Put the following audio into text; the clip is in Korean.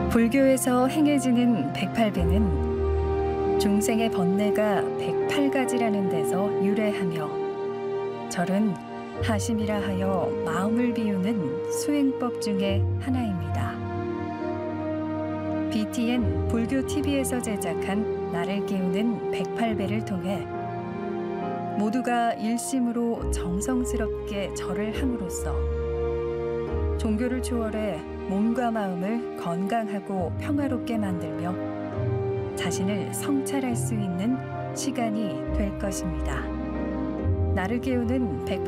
불교에서 행해지는 108배는 중생의 번뇌가 108가지라는 데서 유래하며 절은 하심이라 하여 마음을 비우는 수행법 중에 하나입니다. BTN 불교 TV에서 제작한 나를 깨우는 108배를 통해 모두가 일심으로 정성스럽게 절을 함으로써 종교를 초월해 몸과 마음을 건강하고 평화롭게 만들며 자신을 성찰할 수 있는 시간이 될 것입니다. 나를 깨우는